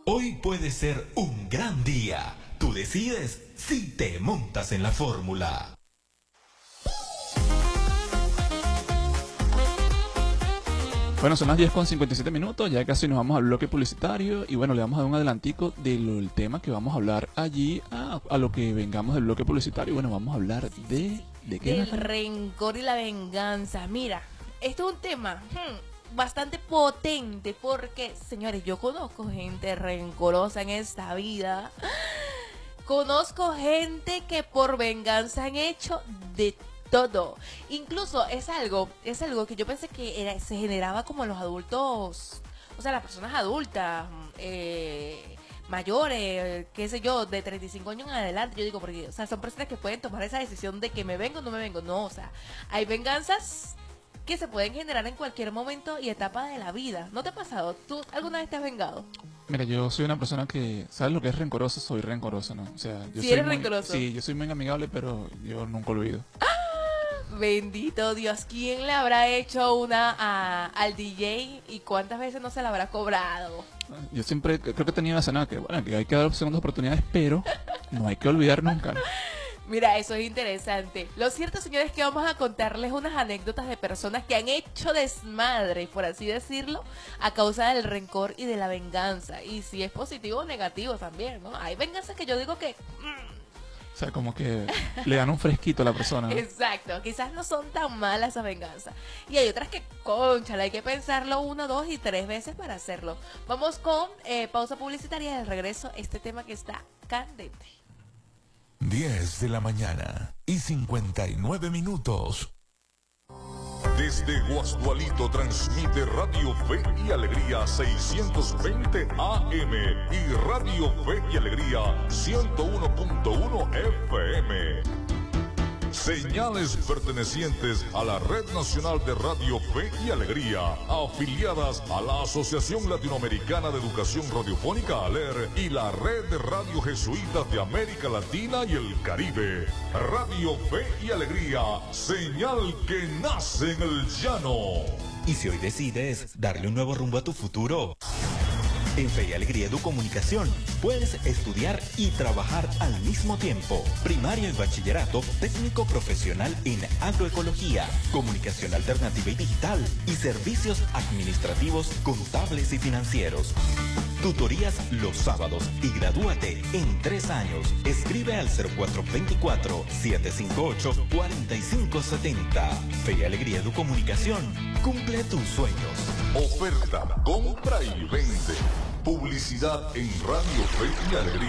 Hoy puede ser un gran día. Tú decides si te montas en la fórmula. Bueno, son las 10:57, ya casi nos vamos al bloque publicitario y bueno, le vamos a dar un adelantico del tema que vamos a hablar allí a lo que vengamos del bloque publicitario. Bueno, vamos a hablar ¿de qué? Del rencor y la venganza. Mira, esto es un tema bastante potente porque, señores, yo conozco gente rencorosa en esta vida. Conozco gente que por venganza han hecho de todo. Incluso es algo que yo pensé que se generaba como en los adultos, o sea, las personas adultas, mayores, qué sé yo, de 35 años en adelante. Yo digo, porque, o sea, son personas que pueden tomar esa decisión de que me vengo o no me vengo. No, o sea, hay venganzas que se pueden generar en cualquier momento y etapa de la vida. ¿No te ha pasado? ¿Tú alguna vez te has vengado? Mira, yo soy una persona que, ¿sabes lo que es rencoroso? Soy rencoroso, ¿no? O sea, yo ¿Sí soy eres muy, rencoroso? Sí, yo soy muy amigable, pero yo nunca olvido. Bendito Dios, ¿quién le habrá hecho una al DJ y cuántas veces no se la habrá cobrado? Yo siempre creo que tenía la escena que, bueno, que hay que dar segundas oportunidades, pero no hay que olvidar nunca, ¿no? Mira, eso es interesante. Lo cierto, señores, es que vamos a contarles unas anécdotas de personas que han hecho desmadre, por así decirlo, a causa del rencor y de la venganza. Y si es positivo o negativo también, ¿no? Hay venganzas que yo digo que... O sea, como que le dan un fresquito a la persona, ¿no? Exacto, quizás no son tan malas esas venganzas. Y hay otras que, cónchale, hay que pensarlo 1, 2 y 3 veces para hacerlo. Vamos con pausa publicitaria y al regreso este tema que está candente. 10 de la mañana y 59 minutos. Desde Guasdualito transmite Radio Fe y Alegría 620 AM y Radio Fe y Alegría 101.1 FM. Señales pertenecientes a la Red Nacional de Radio Fe y Alegría, afiliadas a la Asociación Latinoamericana de Educación Radiofónica ALER y la Red de Radio Jesuitas de América Latina y el Caribe. Radio Fe y Alegría, señal que nace en el llano. Y si hoy decides darle un nuevo rumbo a tu futuro, en Fe y Alegría Educomunicación puedes estudiar y trabajar al mismo tiempo. Primaria y bachillerato, técnico profesional en agroecología, comunicación alternativa y digital y servicios administrativos, contables y financieros. Tutorías los sábados y gradúate en 3 años. Escribe al 0424-758-4570. Fe y Alegría Educomunicación. Cumple tus sueños. Oferta, compra y vende. Publicidad en Radio Fe y Alegría.